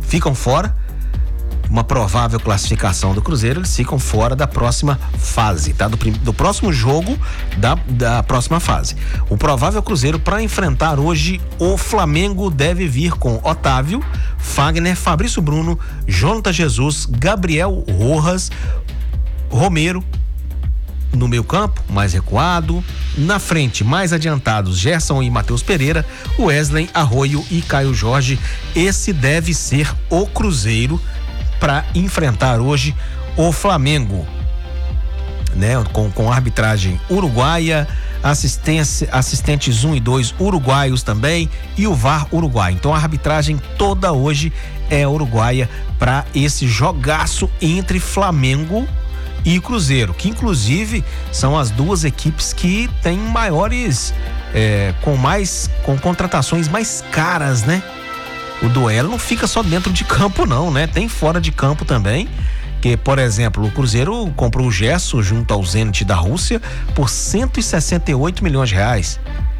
ficam fora. Uma provável classificação do Cruzeiro, eles ficam fora da próxima fase, tá? Do próximo jogo da próxima fase. O provável Cruzeiro para enfrentar hoje o Flamengo deve vir com Otávio, Fagner, Fabrício Bruno, Jonathan Jesus, Gabriel Rojas, Romero, no meio campo, mais recuado, na frente, mais adiantados, Gerson e Matheus Pereira, Wesley, Arroio e Caio Jorge. Esse deve ser o Cruzeiro para enfrentar hoje o Flamengo, né? Com arbitragem uruguaia, assistentes 1 e 2 uruguaios também e o VAR uruguaio. Então a arbitragem toda hoje é uruguaia para esse jogaço entre Flamengo e Cruzeiro, que inclusive são as duas equipes que têm maiores, com contratações mais caras, né? O duelo não fica só dentro de campo não, né? Tem fora de campo também, que, por exemplo, o Cruzeiro comprou o Gerson junto ao Zenit da Rússia por 168 milhões de reais.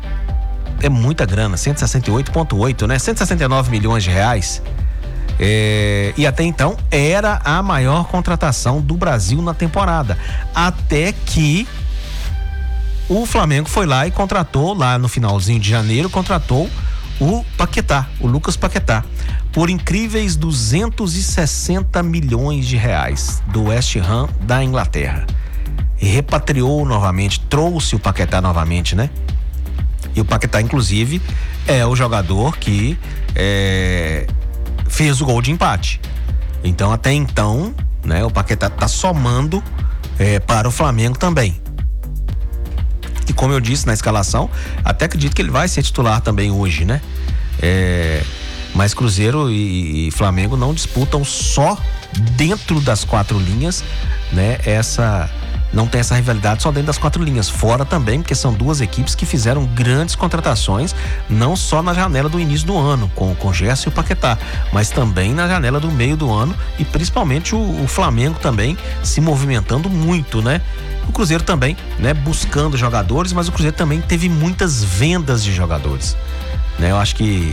É muita grana, 168,8, né? 169 milhões de reais. E até então era a maior contratação do Brasil na temporada. Até que o Flamengo foi lá e contratou, lá no finalzinho de janeiro, contratou o Paquetá, o Lucas Paquetá, por incríveis 260 milhões de reais do West Ham da Inglaterra. E repatriou novamente, trouxe o Paquetá novamente, né? E o Paquetá, inclusive, é o jogador que fez o gol de empate. Então, até então, né, o Paquetá tá somando para o Flamengo também. E como eu disse na escalação, até acredito que ele vai ser titular também hoje, né? Mas Cruzeiro e Flamengo não disputam só dentro das quatro linhas, né? Não tem essa rivalidade só dentro das quatro linhas, fora também, porque são duas equipes que fizeram grandes contratações, não só na janela do início do ano, com o Gerson e o Paquetá, mas também na janela do meio do ano, e principalmente o Flamengo também se movimentando muito, né? O Cruzeiro também, né, buscando jogadores, mas o Cruzeiro também teve muitas vendas de jogadores, né? Eu acho que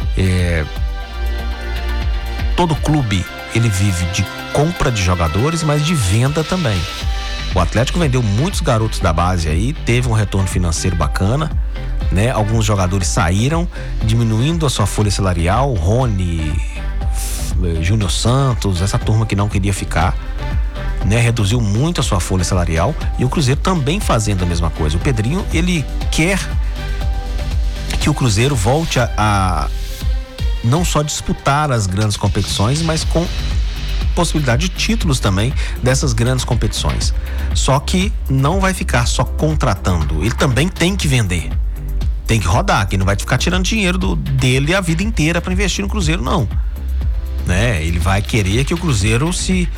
todo clube ele vive de compra de jogadores, mas de venda também. O Atlético vendeu muitos garotos da base aí, teve um retorno financeiro bacana, né? Alguns jogadores saíram, diminuindo a sua folha salarial, Rony, Júnior Santos, essa turma que não queria ficar, né? Reduziu muito a sua folha salarial, e o Cruzeiro também fazendo a mesma coisa. O Pedrinho, ele quer que o Cruzeiro volte a não só disputar as grandes competições, mas com possibilidade de títulos também dessas grandes competições. Só que não vai ficar só contratando, ele também tem que vender, tem que rodar, que não vai ficar tirando dinheiro dele a vida inteira para investir no Cruzeiro, não, né? Ele vai querer que o Cruzeiro se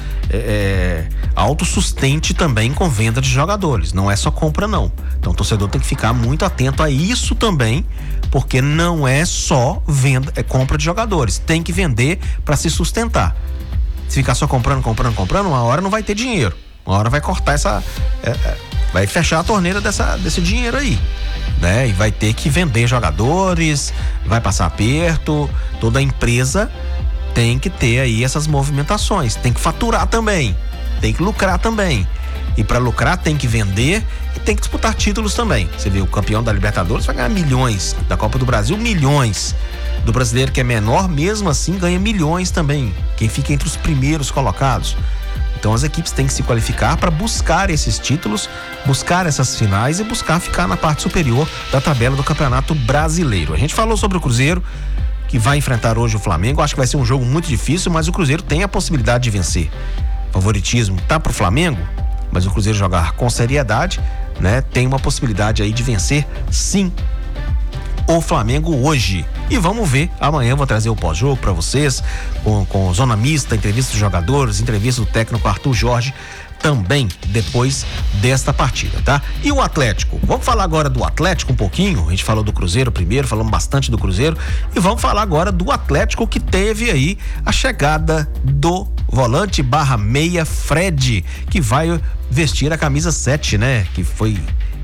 autossustente também com venda de jogadores, não é só compra não. Então o torcedor tem que ficar muito atento a isso também, porque não é só venda, compra de jogadores, tem que vender para se sustentar. Se ficar só comprando, uma hora não vai ter dinheiro. Uma hora vai cortar vai fechar a torneira desse dinheiro aí, né? E vai ter que vender jogadores, vai passar aperto. Toda empresa tem que ter aí essas movimentações, tem que faturar também, tem que lucrar também. E para lucrar tem que vender e tem que disputar títulos também. Você vê, o campeão da Libertadores vai ganhar milhões, da Copa do Brasil milhões, do brasileiro que é menor, mesmo assim ganha milhões também, quem fica entre os primeiros colocados. Então as equipes têm que se qualificar para buscar esses títulos, buscar essas finais e buscar ficar na parte superior da tabela do Campeonato Brasileiro. A gente falou sobre o Cruzeiro, que vai enfrentar hoje o Flamengo. Acho que vai ser um jogo muito difícil, mas o Cruzeiro tem a possibilidade de vencer. O favoritismo tá pro Flamengo, mas o Cruzeiro jogar com seriedade, né, tem uma possibilidade aí de vencer, sim, o Flamengo hoje. E vamos ver, amanhã eu vou trazer o pós-jogo para vocês, com zona mista, entrevista dos jogadores, entrevista do técnico Arthur Jorge, também depois desta partida, tá? E o Atlético, vamos falar agora do Atlético um pouquinho. A gente falou do Cruzeiro primeiro, falamos bastante do Cruzeiro, e vamos falar agora do Atlético, que teve aí a chegada do volante /meia Fred, que vai vestir a camisa 7, né? Que foi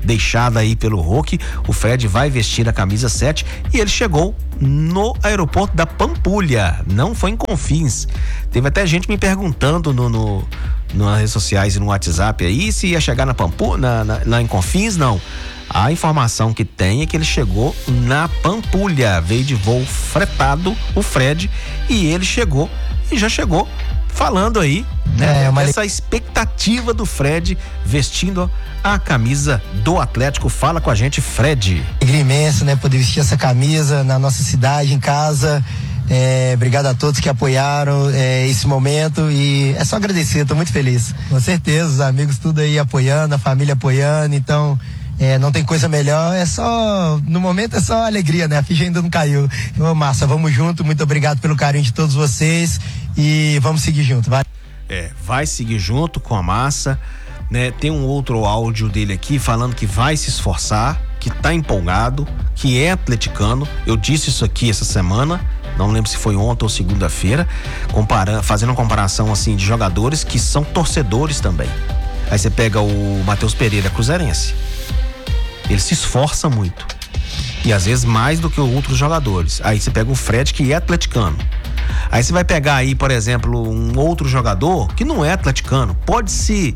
deixada aí pelo Hulk. O Fred vai vestir a camisa 7 e ele chegou no aeroporto da Pampulha, não foi em Confins. Teve até gente me perguntando nas redes sociais e no WhatsApp aí se ia chegar na Pampulha, lá em Confins. Não. A informação que tem é que ele chegou na Pampulha, veio de voo fretado, o Fred, e ele chegou e já chegou falando aí, né, essa expectativa do Fred vestindo a camisa do Atlético. Fala com a gente, Fred. Alegria imensa, né, poder vestir essa camisa na nossa cidade, em casa. Obrigado a todos que apoiaram esse momento e é só agradecer, tô muito feliz. Com certeza, os amigos tudo aí apoiando, a família apoiando, então não tem coisa melhor, no momento é só alegria, né? A ficha ainda não caiu. Então, massa, vamos junto, muito obrigado pelo carinho de todos vocês e vamos seguir junto, vai. Vai seguir junto com a massa, né? Tem um outro áudio dele aqui falando que vai se esforçar, que tá empolgado, que é atleticano. Eu disse isso aqui essa semana, não lembro se foi ontem ou segunda-feira, fazendo uma comparação assim de jogadores que são torcedores também. Aí você pega o Matheus Pereira, cruzeirense. Ele se esforça muito. E às vezes mais do que outros jogadores. Aí você pega o Fred, que é atleticano. Aí você vai pegar aí, por exemplo, um outro jogador que não é atleticano. Pode se...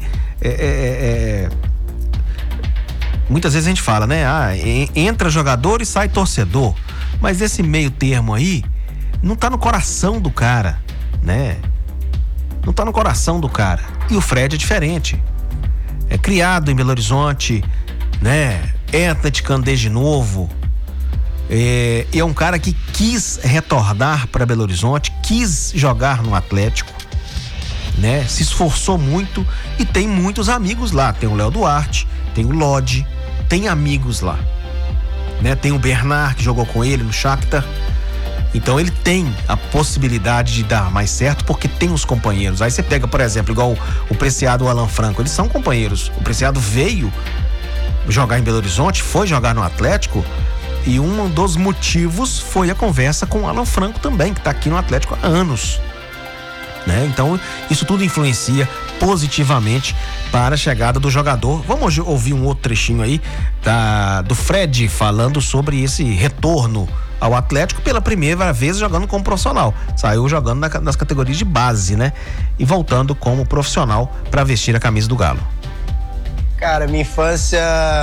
Muitas vezes a gente fala, né? Entra jogador e sai torcedor. Mas esse meio termo aí não tá no coração do cara, né? Não tá no coração do cara. E o Fred é diferente. É criado em Belo Horizonte, né? É atleticano desde novo. É um cara que quis retornar para Belo Horizonte, quis jogar no Atlético, né? Se esforçou muito e tem muitos amigos lá. Tem o Léo Duarte, tem o Lodi, tem amigos lá, né? Tem o Bernard que jogou com ele no Shakhtar. Então ele tem a possibilidade de dar mais certo porque tem os companheiros. Aí você pega, por exemplo, igual o Preciado e o Alan Franco, eles são companheiros. O Preciado veio jogar em Belo Horizonte, foi jogar no Atlético e um dos motivos foi a conversa com o Alan Franco também, que está aqui no Atlético há anos, né? Então isso tudo influencia positivamente para a chegada do jogador. Vamos ouvir um outro trechinho aí do Fred falando sobre esse retorno ao Atlético pela primeira vez jogando como profissional. Saiu jogando nas categorias de base, né? E voltando como profissional para vestir a camisa do Galo. Cara, minha infância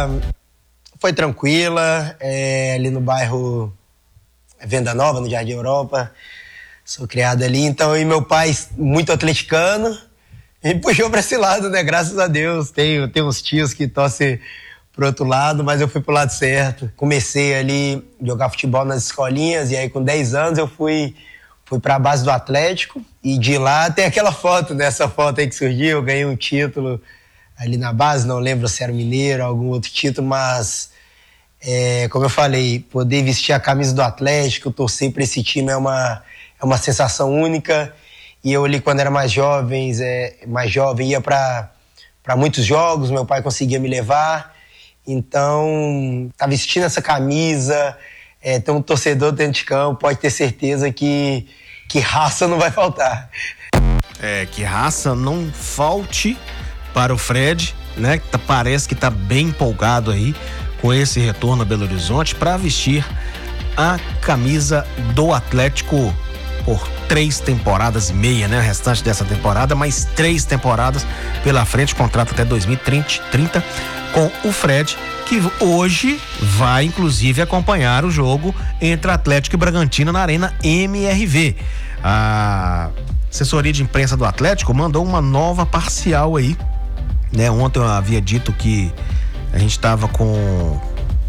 foi tranquila, ali no bairro Venda Nova, no Jardim Europa. Sou criado ali, então, e meu pai, muito atleticano, me puxou para esse lado, né? Graças a Deus. Tem uns tios que torcem pro outro lado, mas eu fui pro lado certo. Comecei ali a jogar futebol nas escolinhas, e aí com 10 anos eu fui pra base do Atlético, e de lá tem aquela foto, né? Essa foto aí que surgiu, eu ganhei um título ali na base, não lembro se era Mineiro, algum outro título, mas como eu falei, poder vestir a camisa do Atlético, torcer para esse time é uma sensação única. E eu ali quando era mais jovem, ia para muitos jogos, meu pai conseguia me levar, então tá vestindo essa camisa, tem um torcedor dentro de campo, pode ter certeza que raça não vai faltar. Que raça não falte para o Fred, né? Parece que tá bem empolgado aí com esse retorno a Belo Horizonte para vestir a camisa do Atlético por 3 temporadas e meia, né? O restante dessa temporada, mais 3 temporadas pela frente, contrato até 2030 com o Fred, que hoje vai inclusive acompanhar o jogo entre Atlético e Bragantino na Arena MRV. A assessoria de imprensa do Atlético mandou uma nova parcial aí, né? Ontem eu havia dito que a gente estava com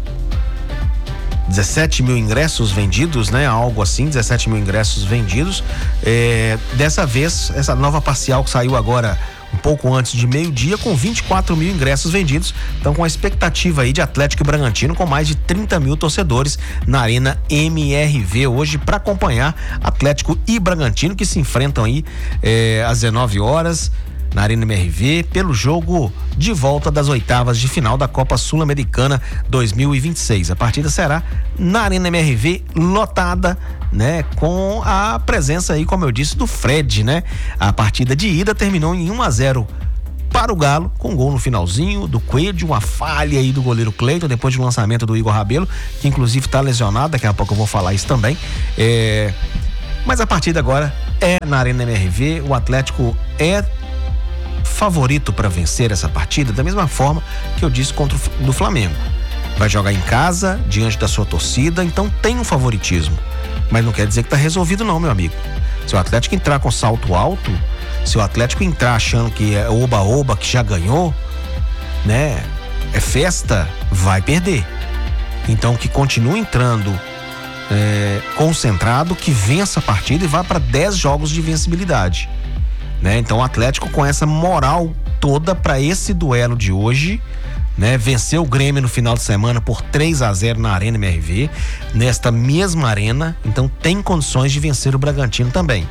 17 mil ingressos vendidos, né? Algo assim, 17 mil ingressos vendidos. Dessa vez, essa nova parcial que saiu agora um pouco antes de meio-dia, com 24 mil ingressos vendidos. Então, com a expectativa aí de Atlético e Bragantino, com mais de 30 mil torcedores na Arena MRV hoje para acompanhar Atlético e Bragantino, que se enfrentam aí às 19 horas na Arena MRV pelo jogo de volta das oitavas de final da Copa Sul-Americana 2026. A partida será na Arena MRV lotada, né? Com a presença aí, como eu disse, do Fred, né? A partida de ida terminou em 1-0 para o Galo, com gol no finalzinho do Coelho, uma falha aí do goleiro Cleiton, depois do lançamento do Igor Rabelo, que inclusive está lesionado, daqui a pouco eu vou falar isso também. Mas a partida agora é na Arena MRV, o Atlético é favorito para vencer essa partida, da mesma forma que eu disse contra o do Flamengo. Vai jogar em casa, diante da sua torcida, então tem um favoritismo. Mas não quer dizer que tá resolvido não, meu amigo. Se o Atlético entrar com salto alto, se o Atlético entrar achando que é oba-oba, que já ganhou, né? É festa, vai perder. Então que continue entrando concentrado, que vença a partida e vá para 10 jogos de vencibilidade, né? Então o Atlético com essa moral toda para esse duelo de hoje, né? Venceu o Grêmio no final de semana por 3-0 na Arena MRV, nesta mesma arena, então tem condições de vencer o Bragantino também.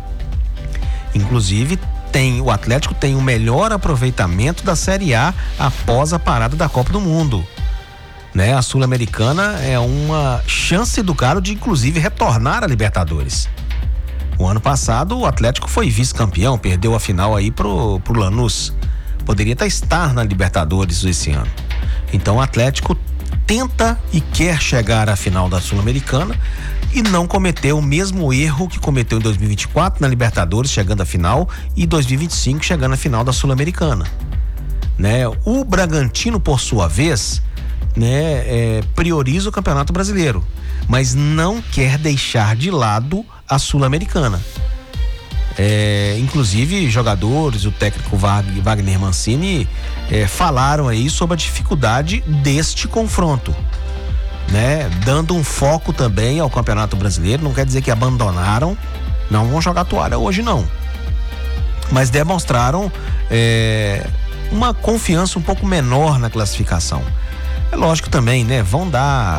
Inclusive o Atlético tem o melhor aproveitamento da Série A após a parada da Copa do Mundo, né? A Sul-Americana é uma chance do Galo de inclusive retornar à Libertadores. O ano passado o Atlético foi vice-campeão, perdeu a final aí pro Lanús. Poderia estar na Libertadores esse ano. Então o Atlético tenta e quer chegar à final da Sul-Americana e não cometer o mesmo erro que cometeu em 2024 na Libertadores, chegando à final, e 2025 chegando à final da Sul-Americana, né? O Bragantino, por sua vez, né, prioriza o Campeonato Brasileiro, mas não quer deixar de lado a Sul-Americana. Inclusive jogadores, o técnico Wagner Mancini falaram aí sobre a dificuldade deste confronto, né? Dando um foco também ao Campeonato Brasileiro. Não quer dizer que abandonaram, não vão jogar toalha hoje não, mas demonstraram uma confiança um pouco menor na classificação. É lógico também, né? Vão dar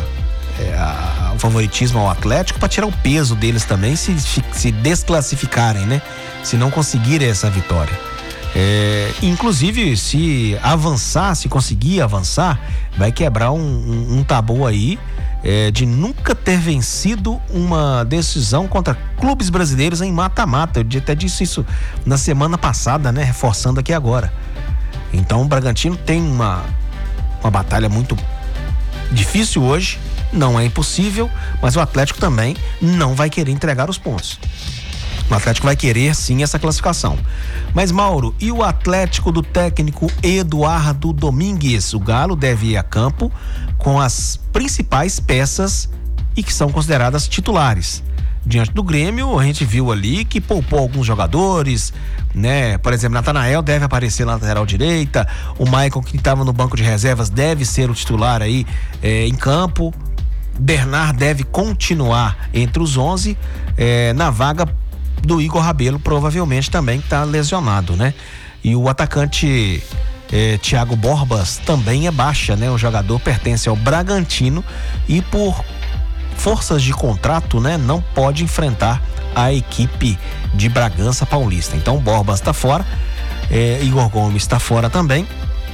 o favoritismo ao Atlético para tirar o peso deles também, se desclassificarem, né? Se não conseguirem essa vitória. Inclusive, se conseguir avançar, vai quebrar um tabu aí de nunca ter vencido uma decisão contra clubes brasileiros em mata-mata. Eu até disse isso na semana passada, né? Reforçando aqui agora. Então o Bragantino tem uma batalha muito difícil hoje. Não é impossível, mas o Atlético também não vai querer entregar os pontos. O Atlético vai querer sim essa classificação. Mas Mauro, e o Atlético do técnico Eduardo Domingues? O Galo deve ir a campo com as principais peças e que são consideradas titulares. Diante do Grêmio, a gente viu ali que poupou alguns jogadores, né? Por exemplo, Natanael deve aparecer na lateral direita, o Maicon, que estava no banco de reservas, deve ser o titular aí em campo. Bernard deve continuar entre os 11 na vaga do Igor Rabelo, provavelmente também está lesionado, né? E o atacante Thiago Borbas também é baixa, né? O jogador pertence ao Bragantino e por forças de contrato, né, não pode enfrentar a equipe de Bragança Paulista. Então Borbas está fora, Igor Gomes está fora também,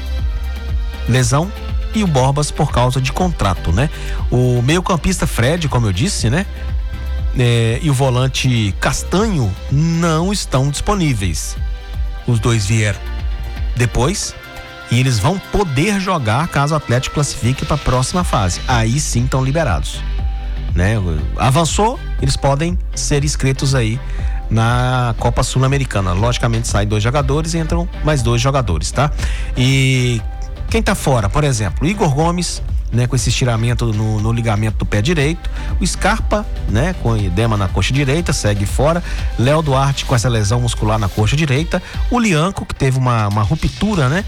lesão, e o Borbas por causa de contrato, né? O meio-campista Fred, como eu disse, né? E o volante Castanho não estão disponíveis. Os dois vieram depois e eles vão poder jogar caso o Atlético classifique para a próxima fase. Aí sim estão liberados, né? Avançou, eles podem ser inscritos aí na Copa Sul-Americana. Logicamente saem 2 jogadores e entram mais 2 jogadores, tá? E quem tá fora, por exemplo, o Igor Gomes, né, com esse estiramento no ligamento do pé direito, o Scarpa, né, com edema na coxa direita, segue fora, Léo Duarte com essa lesão muscular na coxa direita, o Lianco, que teve uma ruptura, né,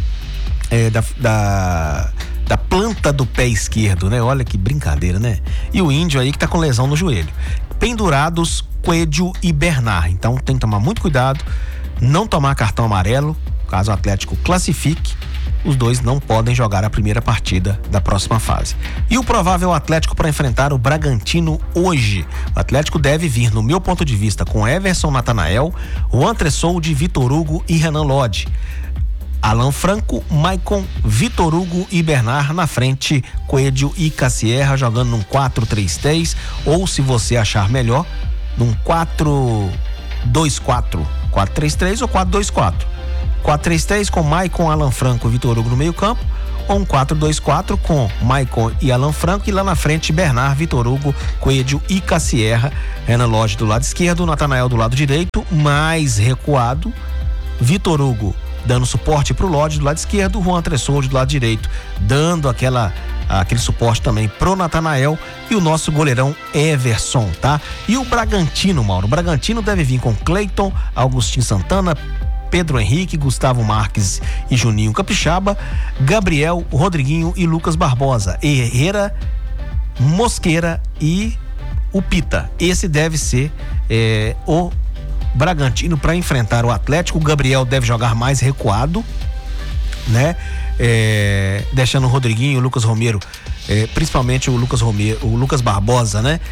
da planta do pé esquerdo, né, olha que brincadeira, né, e o Índio aí que tá com lesão no joelho. Pendurados Coelho e Bernard, então tem que tomar muito cuidado, não tomar cartão amarelo, caso o Atlético classifique. Os dois não podem jogar a primeira partida da próxima fase. E o provável Atlético para enfrentar o Bragantino hoje? O Atlético deve vir, no meu ponto de vista, com Everson, Natanael, Juan Tressoldi, Vitor Hugo e Renan Lodge. Alan Franco, Maicon, Vitor Hugo e Bernard na frente, Coelho e Cassierra jogando num 4-3-3 ou, se você achar melhor, num 4-2-4, 4-3-3 ou 4-2-4. 4-3-3 com Maicon, Alan Franco e Vitor Hugo no meio campo, ou um 4-2-4 com Maicon e Alan Franco, e lá na frente Bernard, Vitor Hugo, Coelho e Cassierra, Renan Lodge do lado esquerdo, Natanael do lado direito, mais recuado, Vitor Hugo dando suporte pro Lodge do lado esquerdo, Juan Tressoldi do lado direito, dando aquele suporte também pro Natanael, e o nosso goleirão Everson, tá? E o Bragantino, Mauro, o Bragantino deve vir com Cleiton, Augustin Santana, Pedro Henrique, Gustavo Marques e Juninho Capixaba, Gabriel, Rodriguinho e Lucas Barbosa, Herrera, Mosqueira e o Pita. Esse deve ser o Bragantino para enfrentar o Atlético. O Gabriel deve jogar mais recuado, né? Deixando o Rodriguinho, o Lucas Romero, principalmente o Lucas Barbosa, né?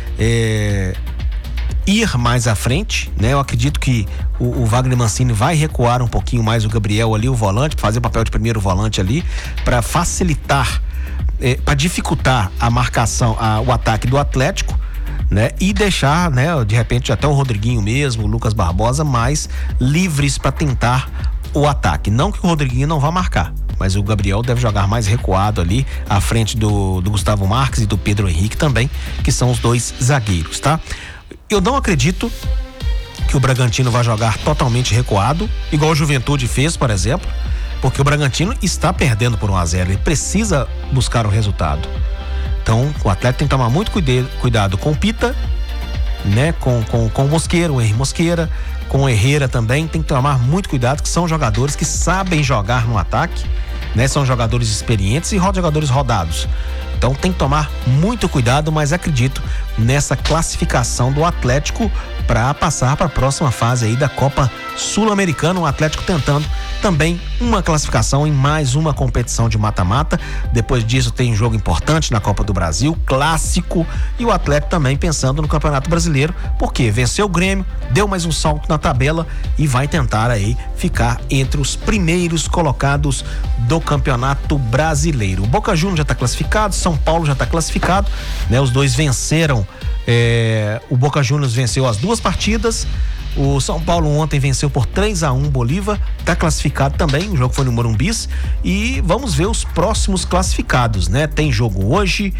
Ir mais à frente, né? Eu acredito que o Wagner Mancini vai recuar um pouquinho mais o Gabriel ali, o volante, fazer o papel de primeiro volante ali, para facilitar, para dificultar a marcação, o ataque do Atlético, né? E deixar, né, de repente até o Rodriguinho mesmo, o Lucas Barbosa mais livres para tentar o ataque. Não que o Rodriguinho não vá marcar, mas o Gabriel deve jogar mais recuado ali à frente do Gustavo Marques e do Pedro Henrique também, que são os dois zagueiros, tá? Eu não acredito que o Bragantino vai jogar totalmente recuado, igual o Juventude fez, por exemplo, porque o Bragantino está perdendo por 1-0, ele precisa buscar o resultado. Então, o Atlético tem que tomar muito cuidado com o Pita, né? Com o Mosqueira, o Henrique Mosqueira, com o Herrera também, tem que tomar muito cuidado, que são jogadores que sabem jogar no ataque, né? São jogadores experientes e jogadores rodados. Então tem que tomar muito cuidado, mas acredito nessa classificação do Atlético para passar para a próxima fase aí da Copa Sul-Americana. O Atlético tentando também uma classificação em mais uma competição de mata-mata. Depois disso tem um jogo importante na Copa do Brasil, clássico, e o Atlético também pensando no Campeonato Brasileiro, porque venceu o Grêmio, deu mais um salto na tabela e vai tentar aí ficar entre os primeiros colocados do Campeonato Brasileiro. O Boca Juniors já está classificado, São Paulo já está classificado, né? Os dois venceram, o Boca Juniors venceu as 2 partidas, o São Paulo ontem venceu por 3-1 Bolívar, está classificado também, o jogo foi no Morumbi, e vamos ver os próximos classificados, né? Tem jogo hoje,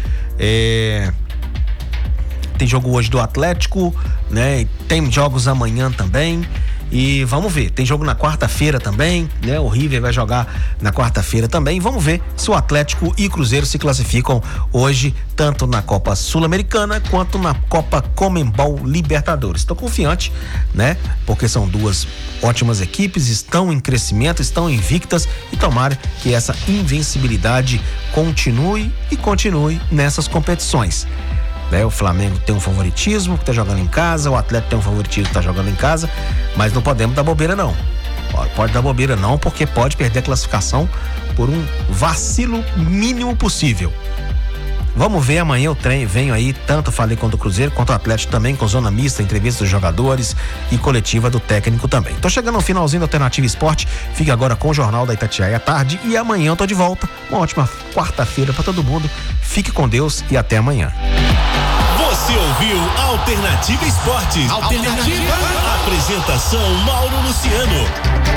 do Atlético, né? Tem jogos amanhã também. E vamos ver, tem jogo na quarta-feira também, né? O River vai jogar na quarta-feira também. Vamos ver se o Atlético e Cruzeiro se classificam hoje, tanto na Copa Sul-Americana quanto na Copa Conmebol Libertadores. Estou confiante, né? Porque são 2 ótimas equipes, estão em crescimento, estão invictas, e tomara que essa invencibilidade continue nessas competições. O Flamengo tem um favoritismo, que tá jogando em casa, o Atlético tem um favoritismo, que tá jogando em casa, mas não podemos dar bobeira não. Pode dar bobeira não, porque pode perder a classificação por um vacilo mínimo possível. Vamos ver, amanhã eu venho aí, tanto falei contra o Cruzeiro, quanto o Atlético também, com zona mista, entrevista dos jogadores e coletiva do técnico também. Tô chegando ao finalzinho da Alternativa Esporte, fique agora com o Jornal da Itatiaia à tarde, e amanhã eu tô de volta. Uma ótima quarta-feira para todo mundo, fique com Deus e até amanhã. Você ouviu Alternativa Esportes. Alternativa. Apresentação Mauro Luciano.